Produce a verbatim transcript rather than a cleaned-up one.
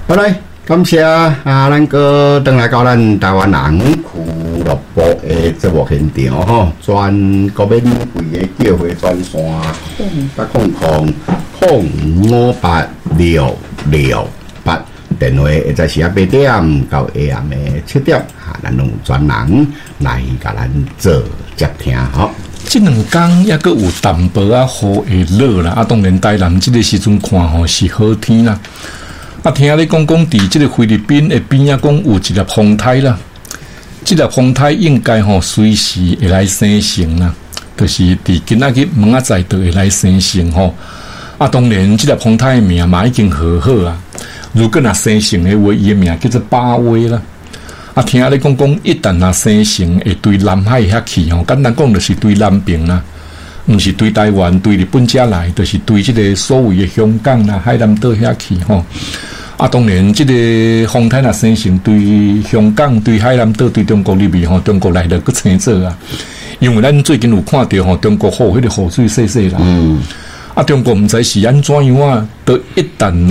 好来，感谢啊，咱个登来到咱台湾人俱乐部的节目现场吼，全国免费的叫回专线，空八空空空五八六六八，电话会在时啊八點到下暗的七點，哈，咱用專人來甲咱做接聽吼。 这两天也阁有淡薄啊雨会落啦，啊当然台南这个时阵看吼是好天啦。啊，听你讲讲，伫这个菲律宾的边啊，讲有一粒风台啦。这粒风台应该吼随时会来生成啦，就是伫今仔日明仔载就会来生成吼。啊，当然这粒风台的名嘛已经好好啊。如果若生成的话，伊的名叫做巴威啦。啊，听你讲讲，一旦若生成会对南海遐去吼，简单讲就是对南边啦。毋是对台湾、对日本遮来，就是对即个所谓的香港啦、海南岛遐去吼。啊，当然，即个风台若生成对香港、对海南岛、对中国入面吼，中国来的佫青做啊。因为咱最近有看到吼，中国雨迄个雨水细细啦。嗯。啊，中国毋知是安怎样啊，都一旦